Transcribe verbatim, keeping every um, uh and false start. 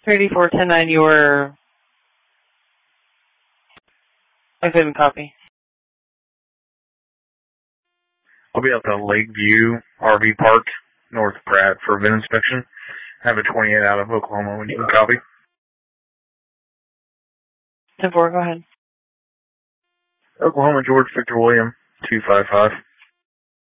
thirty-four ten nine, you were... I couldn't copy. I'll be out to Lakeview R V Park, North Pratt, for a V I N inspection. I have a twenty-eight out of Oklahoma when you can copy. ten four, go ahead. Oklahoma, George, Victor William, two five five.